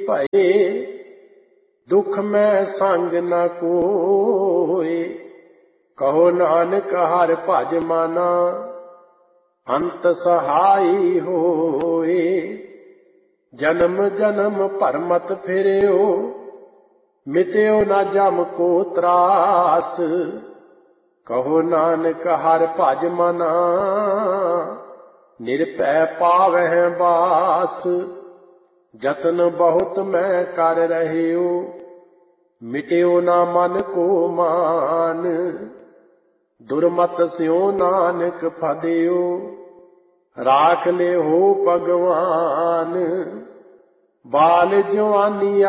ਭਏ, ਦੁਖ ਮੈਂ ਸੰਗ ਨ ਕੋਇ। ਕਹੋ ਨਾਨਕ ਹਰਿ ਭਜ ਮਨਾ, ਅੰਤ ਸਹਾਈ ਹੋਏ। ਜਨਮ ਜਨਮ ਭਰਮਤ ਫਿਰਿਓ, ਮਿਟਿਓ ਨ ਜਮ ਕੋ ਤਰਾਸ। ਕਹੋ ਨਾਨਕ ਹਰਿ ਭਜ ਮਨਾ, ਨਿਰਭੈ ਪਾਵਹਿ ਬਾਸ। ਜਤਨ ਬਹੁਤ ਮੈਂ ਕਰ ਰਹਿਓ, ਮਿਟਿਓ ਨਾ ਮਨ ਕੋ ਮਾਨ। ਦੁਰਮਤ ਸਿਉ ਨਾਨਕ ਫਦਿਓ, ਰਾਖ ਲਿਓ ਭਗਵਾਨ। ਬਾਲ ਜਵਾਨੀ